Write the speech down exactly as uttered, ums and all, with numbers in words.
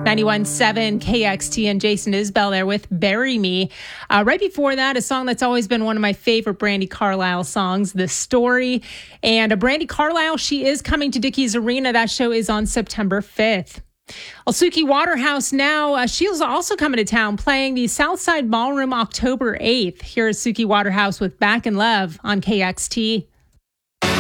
ninety-one point seven K X T and Jason Isbell there with Bury Me. Uh, right before that, a song that's always been one of my favorite Brandi Carlile songs, The Story. And uh, Brandi Carlile, she is coming to Dickies Arena. That show is on September fifth. Suki Waterhouse now, uh, she's also coming to town playing the Southside Ballroom October eighth. Here is Suki Waterhouse with Back in Love on K X T.